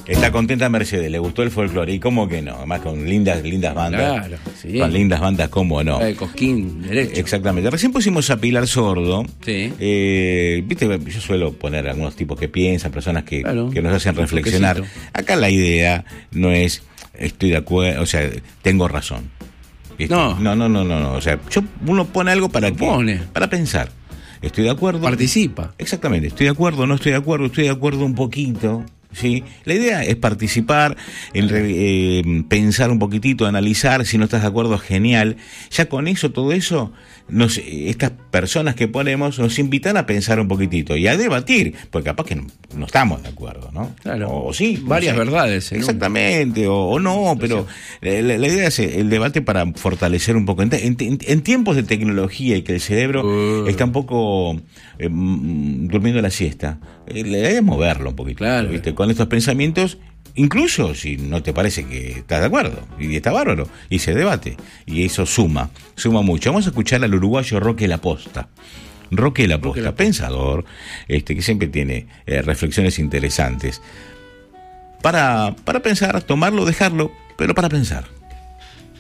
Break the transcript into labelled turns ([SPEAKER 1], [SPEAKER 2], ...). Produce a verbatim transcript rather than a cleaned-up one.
[SPEAKER 1] Está contenta Mercedes, le gustó el folclore. ¿Y cómo que no? Además con lindas, lindas bandas.
[SPEAKER 2] Claro, sí.
[SPEAKER 1] Con lindas bandas, ¿cómo no?
[SPEAKER 2] El Cosquín, derecho.
[SPEAKER 1] Exactamente. Recién pusimos a Pilar Sordo.
[SPEAKER 2] Sí.
[SPEAKER 1] Eh, Viste, yo suelo poner algunos tipos que piensan, personas que,
[SPEAKER 2] Claro,
[SPEAKER 1] que nos hacen reflexionar. Acá la idea no es, estoy de acuerdo, o sea, tengo razón. ¿Viste?
[SPEAKER 2] No.
[SPEAKER 1] No, no, no, no, no. O sea, yo, uno pone algo para que,
[SPEAKER 2] pone.
[SPEAKER 1] para pensar. Estoy de acuerdo.
[SPEAKER 2] Participa.
[SPEAKER 1] Exactamente. Estoy de acuerdo, no estoy de acuerdo, estoy de acuerdo un poquito. Sí, la idea es participar, en re, eh, pensar un poquitito, analizar. Si no estás de acuerdo, genial. Ya con eso, todo eso, nos, estas personas que ponemos nos invitan a pensar un poquitito y a debatir, porque capaz que no, no estamos de acuerdo, ¿no?
[SPEAKER 2] Claro.
[SPEAKER 1] O, o sí,
[SPEAKER 2] varias
[SPEAKER 1] no sé.
[SPEAKER 2] verdades.
[SPEAKER 1] Exactamente, o, o no, pero la, la idea es el debate para fortalecer un poco. En, en, en tiempos de tecnología y que el cerebro uh. está un poco eh, durmiendo la siesta, la idea es moverlo un poquito,
[SPEAKER 2] claro.
[SPEAKER 1] ¿viste? Con estos pensamientos, incluso si no te parece que estás de acuerdo, y está bárbaro, y se debate, y eso suma, suma mucho. Vamos a escuchar al uruguayo Roque Laposta. Roque Laposta, Roque Laposta. pensador, este que siempre tiene eh, reflexiones interesantes. Para, para pensar, tomarlo, dejarlo, pero para pensar.